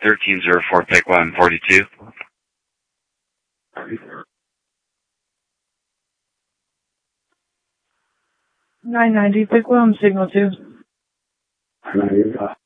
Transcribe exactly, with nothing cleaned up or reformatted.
thirteen zero four, pick one forty-two. nine ninety, pick one, signal two. nine ninety, uh,